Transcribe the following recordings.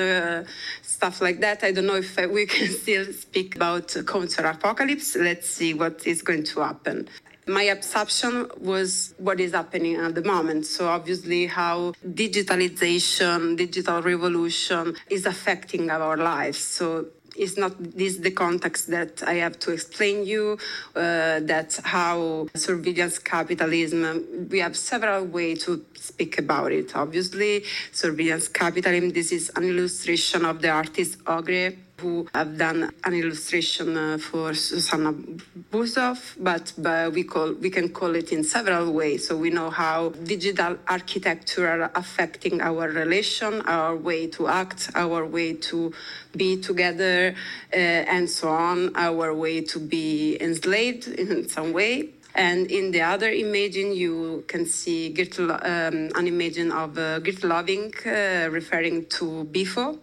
stuff like that. I don't know if we can still speak about counter-apocalypse. Let's see what is going to happen. My assumption was what is happening at the moment. So obviously how digitalization, digital revolution is affecting our lives. So it's not this the context that I have to explain you, that how surveillance capitalism, we have several ways to speak about it. Obviously, surveillance capitalism, this is an illustration of the artist Ogre, who have done an illustration for Susanna Buzov, but we can call it in several ways. So we know how digital architecture are affecting our relation, our way to act, our way to be together, and so on, our way to be enslaved in some way. And in the other image, you can see an image of Geert Loving referring to Bifo,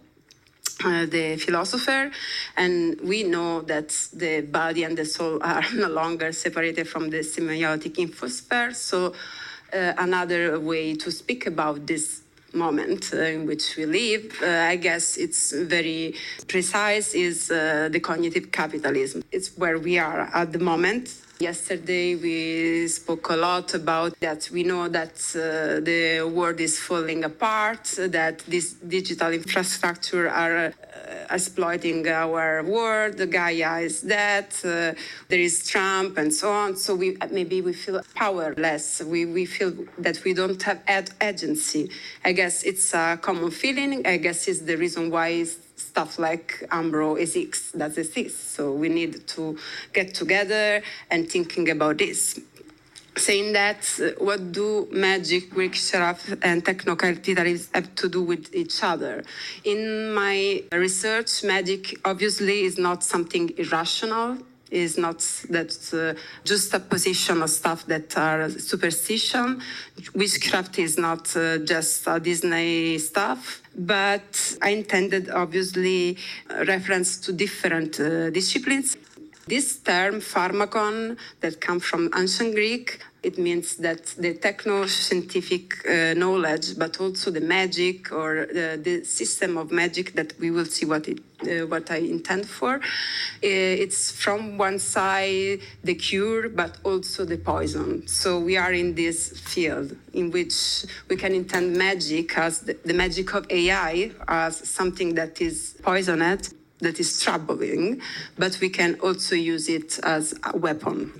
the philosopher, and we know that the body and the soul are no longer separated from the semiotic infosphere. So another way to speak about this moment in which we live, I guess it's very precise, is the cognitive capitalism. It's where we are at the moment. Yesterday, we spoke a lot about that. We know that the world is falling apart, that this digital infrastructure are exploiting our world. The Gaia is dead. There is Trump and so on. So maybe we feel powerless. We feel that we don't have agency. I guess it's a common feeling. I guess it's the reason why stuff like Umbro exists. So we need to get together and thinking about this. Saying that, what do magic, Greek sharaf, and techno-capitalism have to do with each other? In my research, magic obviously is not something irrational. Is not that just a position of stuff that are superstition. Witchcraft is not just Disney stuff, but I intended obviously reference to different disciplines. This term pharmakon that comes from ancient Greek, it means that the techno-scientific knowledge, but also the magic or the system of magic that we will see what I intend for. It's from one side the cure, but also the poison. So we are in this field in which we can intend magic as the magic of AI as something that is poisoned, that is troubling, but we can also use it as a weapon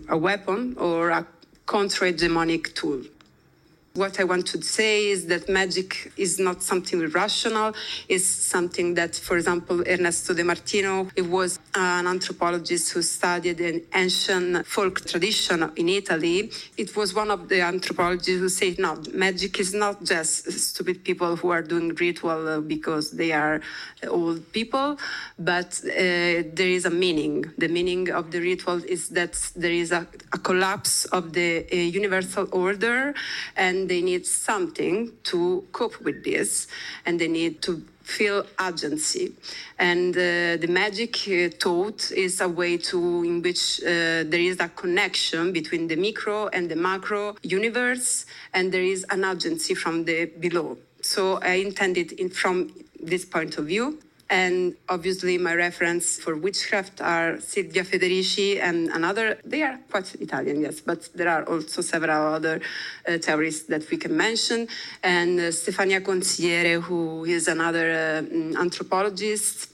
or a contra-hegemonic tool. What I want to say is that magic is not something irrational. It's something that, for example, Ernesto De Martino, he was an anthropologist who studied an ancient folk tradition in Italy. It was one of the anthropologists who said, no, magic is not just stupid people who are doing ritual because they are old people, but there is a meaning. The meaning of the ritual is that there is a collapse of the universal order, and they need something to cope with this, and they need to feel agency. And the magic thought is a way in which there is a connection between the micro and the macro universe, and there is an agency from the below. So I intended from this point of view. And obviously my reference for witchcraft are Silvia Federici and another, they are quite Italian, yes, but there are also several other theorists that we can mention. And Stefania Consigliere, who is another anthropologist.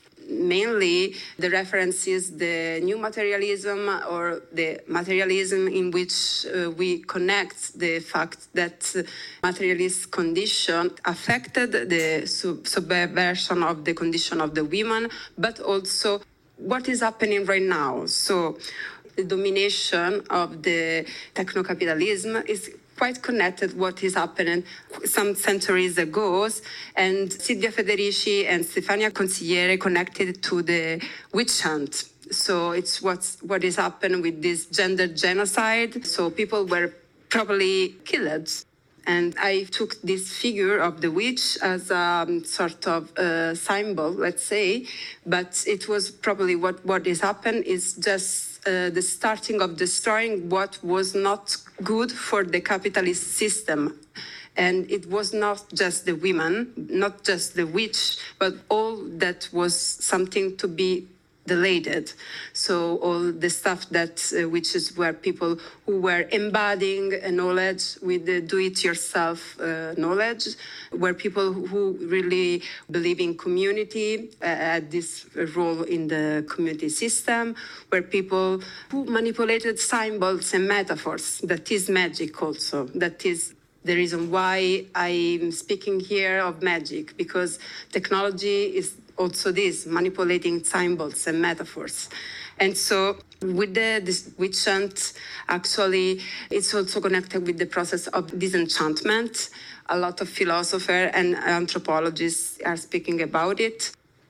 Mainly, the reference is the new materialism, or the materialism in which we connect the fact that materialist condition affected the subversion of the condition of the women, but also what is happening right now. So the domination of the techno-capitalism is quite connected what is happening some centuries ago, and Silvia Federici and Stefania Consigliere connected to the witch hunt. So it's what is happening with this gender genocide. So people were probably killed. And I took this figure of the witch as a sort of symbol, let's say, but it was probably what is happened is just the starting of destroying what was not good for the capitalist system. And it was not just the women, not just the witch, but all that was something to be deleted. So all the stuff that witches were people who were embodying a knowledge with the do-it-yourself knowledge, were people who really believe in community, had this role in the community system, were people who manipulated symbols and metaphors. That is magic also. That is the reason why I'm speaking here of magic, because technology is also this, manipulating symbols and metaphors. And so with this witch hunt, actually, it's also connected with the process of disenchantment. A lot of philosophers and anthropologists are speaking about it.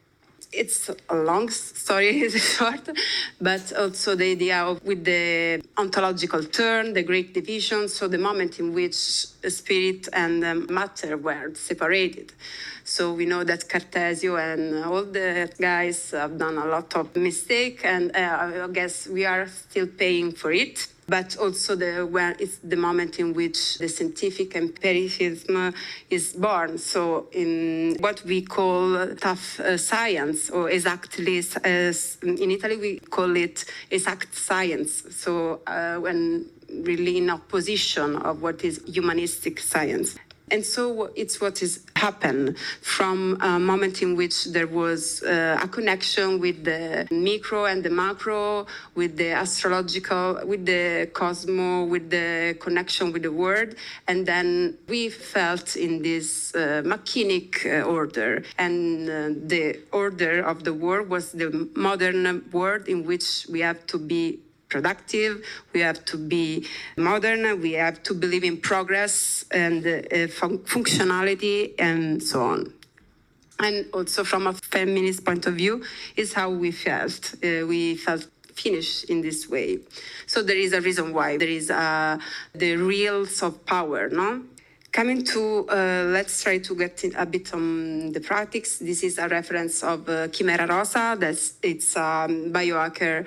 It's a long story, short, but also the idea of with the ontological turn, the great division, so the moment in which spirit and matter were separated. So we know that Cartesio and all the guys have done a lot of mistake, and I guess we are still paying for it. But also where it's the moment in which the scientific empiricism is born. So in what we call tough science, or exactly, as in Italy we call it exact science. So when really in opposition of what is humanistic science. And so it's what has happened from a moment in which there was a connection with the micro and the macro, with the astrological, with the cosmos, with the connection with the world. And then we felt in this mechanic order. And the order of the world was the modern world in which we have to be productive, we have to be modern, we have to believe in progress and functionality and so on. And also from a feminist point of view is how we felt. We felt finished in this way. So there is a reason why. There is the reals of power, no? Coming to, let's try to get a bit on the practice. This is a reference of Chimera Rosa. It's a biohacker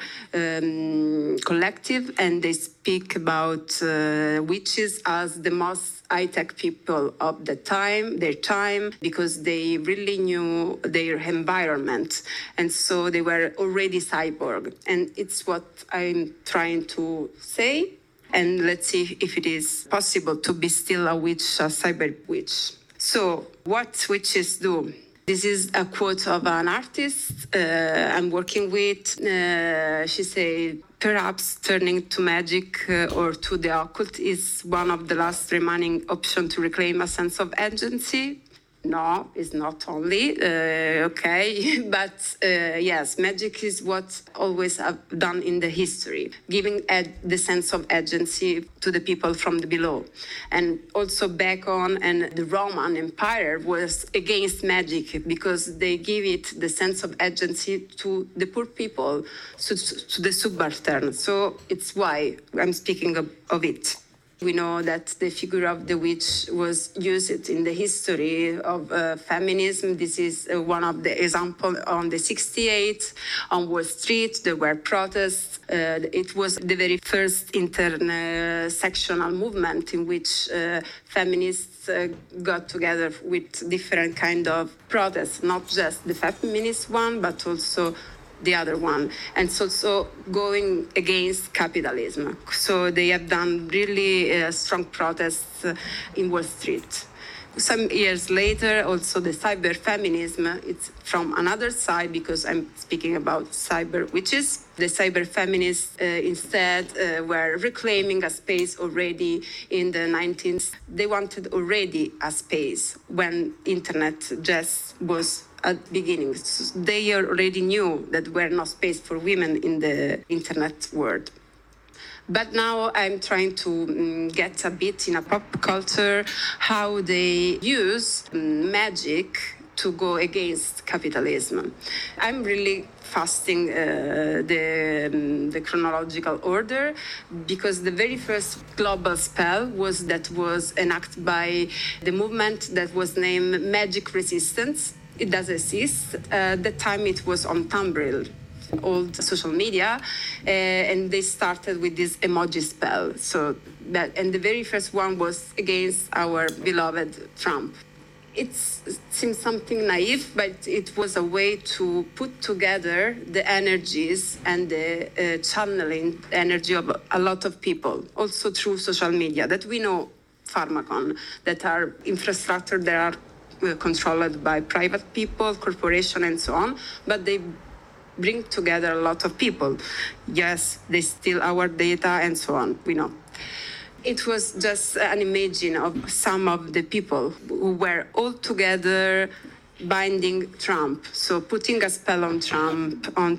collective, and they speak about witches as the most high-tech people of their time, because they really knew their environment. And so they were already cyborg. And it's what I'm trying to say. And let's see if it is possible to be still a witch, a cyber witch. So what witches do? This is a quote of an artist I'm working with. She said, perhaps turning to magic or to the occult is one of the last remaining options to reclaim a sense of agency. No, it's not only, okay, but yes, magic is what always have done in the history, giving the sense of agency to the people from the below. And also Bacon and the Roman Empire was against magic because they give it the sense of agency to the poor people, to the subaltern. So it's why I'm speaking of it. We know that the figure of the witch was used in the history of feminism. This is one of the examples on the 68th on Wall Street. There were protests. It was the very first intersectional movement in which feminists got together with different kind of protests, not just the feminist one, but also the other one, and so going against capitalism. So they have done really strong protests in Wall Street. Some years later, also the cyber feminism, it's from another side because I'm speaking about cyber witches. The cyber feminists instead were reclaiming a space already in the 19th. They wanted already a space when internet just was at beginning. So they already knew that there were no space for women in the internet world. But now I'm trying to get a bit in a pop culture how they use magic to go against capitalism. I'm really fasting the chronological order because the very first global spell was enacted by the movement that was named Magic Resistance. It does exist. At the time it was on Tumblr. old social media, and they started with this emoji spell. And the very first one was against our beloved Trump. It seems something naive, but it was a way to put together the energies and the channeling energy of a lot of people, also through social media, that we know Pharmakon, that are infrastructure that are controlled by private people, corporation, and so on, but they bring together a lot of people. Yes, they steal our data and so on, we know. It was just an imagine of some of the people who were all together binding Trump, so putting a spell on Trump on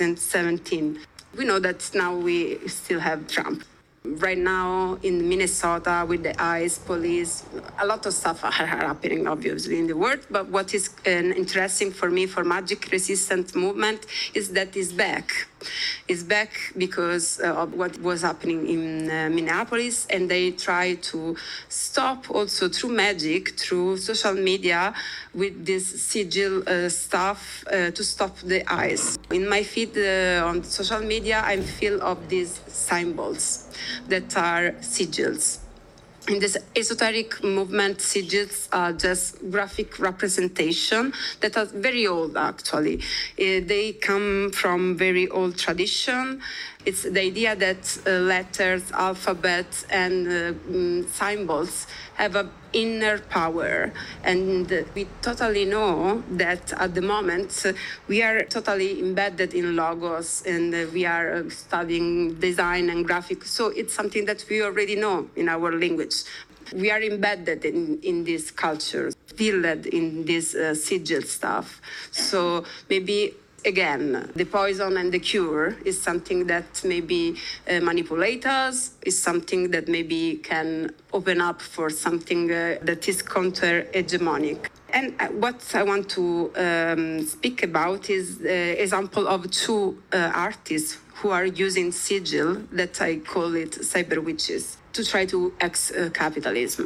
2017. We know that now we still have Trump. Right now in Minnesota with the ICE police, a lot of stuff are happening obviously in the world, but what is interesting for me for Magic Resistance movement is that it's back. It's back because of what was happening in Minneapolis, and they try to stop also through magic, through social media, with this sigil stuff to stop the ICE. In my feed on social media, I'm filled of these symbols that are sigils. In this esoteric movement, sigils are just graphic representation that are very old, actually. They come from very old tradition. It's the idea that letters, alphabet, and symbols have an inner power. And we totally know that at the moment we are totally embedded in logos, and we are studying design and graphics. So it's something that we already know in our language. We are embedded in this culture, filled in this sigil stuff. So maybe again, the poison and the cure is something that maybe manipulate us, is something that maybe can open up for something that is counter-hegemonic. And what I want to speak about is the example of two artists who are using sigil, that I call it cyber witches, to try to capitalism.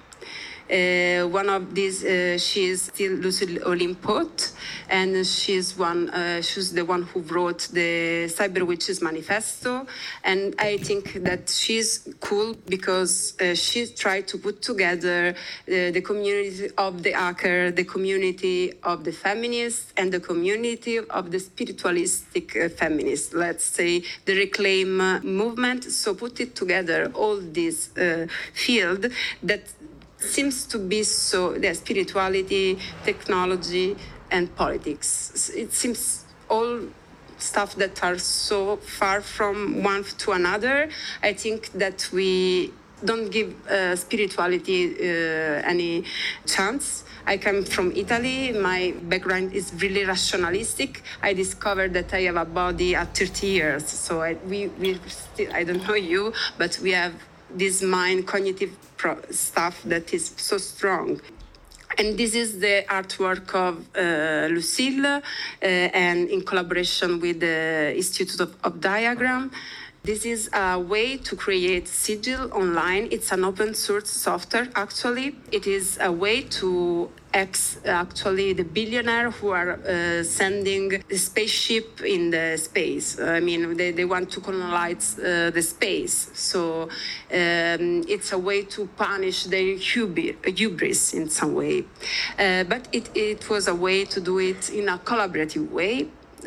One of these, she is still Lucille Olimpot, and she's the one who wrote the Cyber Witches Manifesto. And I think that she's cool because she tried to put together the community of the hacker, the community of the feminists, and the community of the spiritualistic feminists, let's say the Reclaim movement. So put it together, all this field that seems to be so, the spirituality, technology, and politics. It seems all stuff that are so far from one to another. I think that we don't give spirituality any chance. I come from Italy. My background is really rationalistic. I discovered that I have a body at 30 years. So we still, I don't know you, but we have this mind cognitive stuff that is so strong. And this is the artwork of Lucille, and in collaboration with the Institute of Diagram. This is a way to create sigil online. It's an open source software, actually. It is a way to actually the billionaire who are sending the spaceship in the space. I mean, they want to colonize the space. So it's a way to punish their hubris in some way. But it was a way to do it in a collaborative way.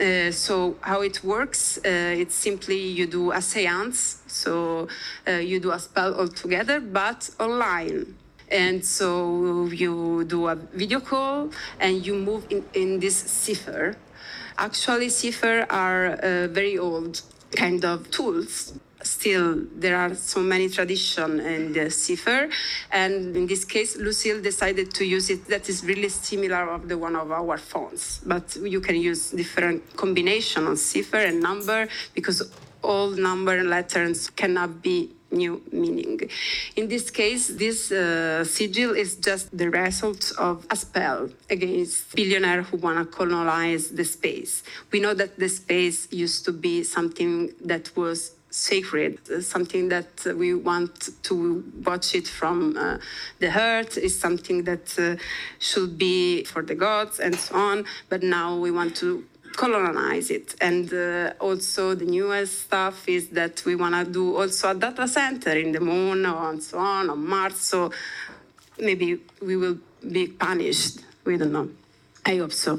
So how it works, it's simply you do a seance, so you do a spell altogether, but online. And so you do a video call and you move in this cipher. Actually, cipher are very old kind of tools. Still, there are so many traditions in the cipher, and in this case, Lucille decided to use it that is really similar of the one of our phones. But you can use different combination of cipher and number because all number and letters cannot be new meaning. In this case, this sigil is just the result of a spell against billionaire who want to colonize the space. We know that the space used to be something that was sacred, something that we want to watch it from the earth, is something that should be for the gods and so on. But now we want to colonize it. And also the newest stuff is that we want to do also a data center in the moon and so on Mars. So maybe we will be punished. We don't know. I hope so.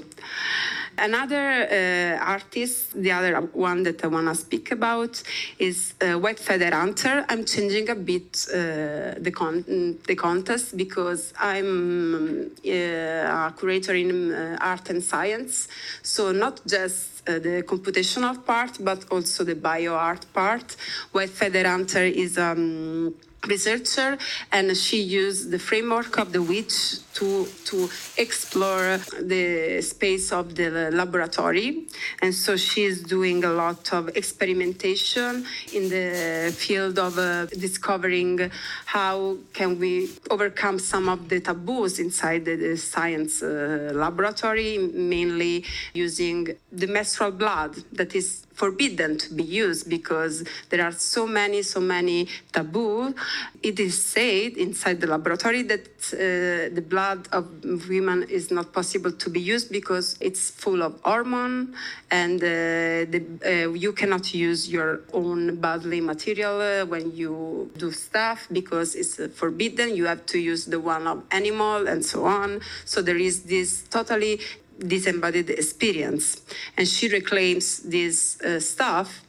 Another artist, the other one that I want to speak about is White Feather Hunter. I'm changing a bit the contest because I'm a curator in art and science. So not just the computational part, but also the bio-art part. White Feather Hunter is researcher, and she used the framework of the witch to explore the space of the laboratory. And so she's doing a lot of experimentation in the field of discovering how can we overcome some of the taboos inside the science laboratory, mainly using the menstrual blood that is forbidden to be used because there are so many taboo. It is said inside the laboratory that the blood of women is not possible to be used because it's full of hormone, and you cannot use your own bodily material when you do stuff because it's forbidden. You have to use the one of animal and so on. So there is this totally disembodied experience, and she reclaims this stuff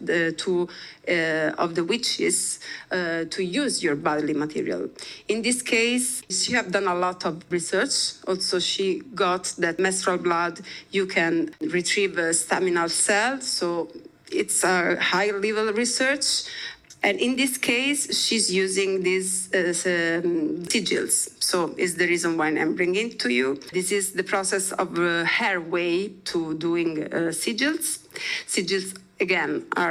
of the witches to use your bodily material. In this case, she have done a lot of research. Also, she got that menstrual blood you can retrieve a staminal cell, so it's a high-level research. And in this case, she's using these sigils. So is the reason why I'm bringing it to you. This is the process of her way to doing sigils. Sigils, again, are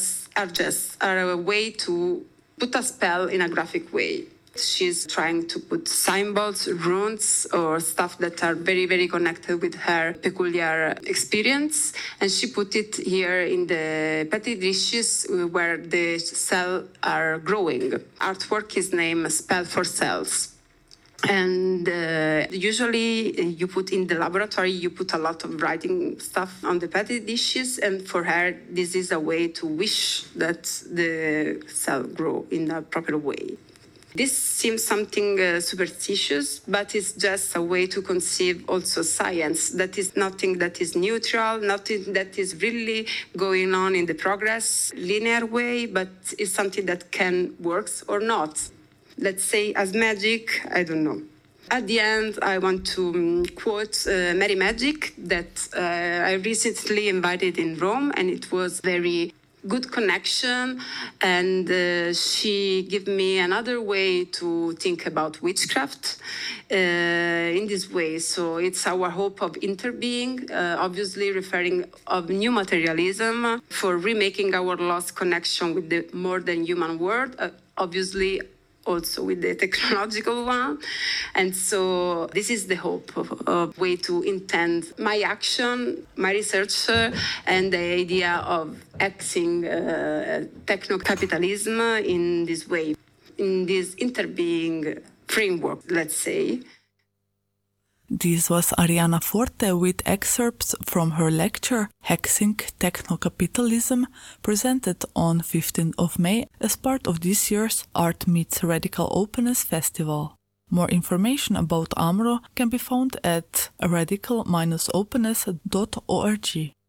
a way to put a spell in a graphic way. She's trying to put symbols, runes, or stuff that are very, very connected with her peculiar experience. And she put it here in the petri dishes where the cells are growing. Artwork is named Spell for Cells. And usually you put in the laboratory, you put a lot of writing stuff on the petri dishes. And for her, this is a way to wish that the cell grow in a proper way. This seems something superstitious, but it's just a way to conceive also science. That is nothing that is neutral, nothing that is really going on in the progress linear way, but it's something that can work or not. Let's say as magic, I don't know. At the end, I want to quote Mary Magic that I recently invited in Rome, and it was very good connection, and she gave me another way to think about witchcraft in this way. So it's our hope of interbeing, obviously referring of new materialism for remaking our lost connection with the more than human world, obviously also with the technological one. And so this is the hope of way to intend my action, my research, and the idea of axing techno-capitalism in this way, in this interbeing framework, let's say. This was Arianna Forte with excerpts from her lecture Hexing Techno-Capitalism, presented on 15th of May as part of this year's Art Meets Radical Openness Festival. More information about AMRO can be found at radical-openness.org.